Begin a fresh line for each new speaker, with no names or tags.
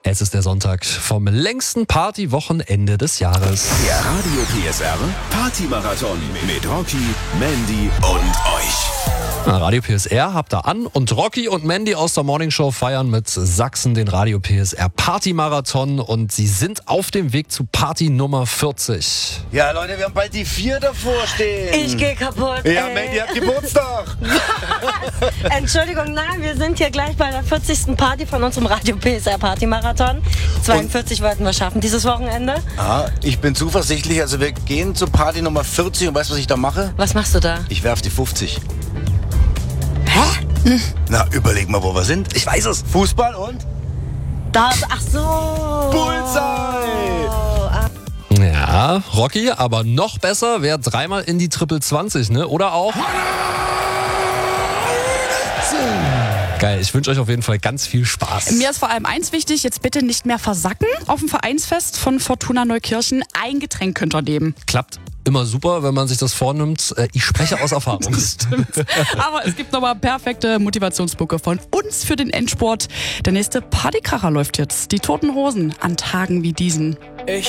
Es ist der Sonntag vom längsten Partywochenende des Jahres.
Der Radio PSR Party-Marathon mit Rocky, Mandy und euch.
Radio PSR habt ihr an und Rocky und Mandy aus der Morningshow feiern mit Sachsen den Radio PSR Party-Marathon und sie sind auf dem Weg zu Party Nummer 40.
Ja, Leute, wir haben bald die 4 davor stehen.
Ich gehe kaputt.
Ja,
ey.
Mandy hat Geburtstag.
Entschuldigung, nein, wir sind hier gleich bei der 40. Party von unserem Radio PSR Party Marathon. 42 wollten wir schaffen dieses Wochenende.
Ich bin zuversichtlich, also wir gehen zur Party Nummer 40 und weißt du, was ich da mache?
Was machst du da?
Ich werf die 50.
Hä?
Na, überleg mal, wo wir sind. Ich weiß es. Fußball und
Ach so.
Bullseye.
Ja, Rocky, aber noch besser wäre dreimal in die Triple 20, ne? Oder auch... Geil, ich wünsche euch auf jeden Fall ganz viel Spaß.
Mir ist vor allem eins wichtig, jetzt bitte nicht mehr versacken. Auf dem Vereinsfest von Fortuna Neukirchen ein Getränk könnt ihr nehmen.
Klappt immer super, wenn man sich das vornimmt. Ich spreche aus Erfahrung.
Stimmt. Aber es gibt nochmal perfekte Motivationsbucke von uns für den Endsport. Der nächste Partykracher läuft jetzt. Die Toten Hosen an Tagen wie diesen.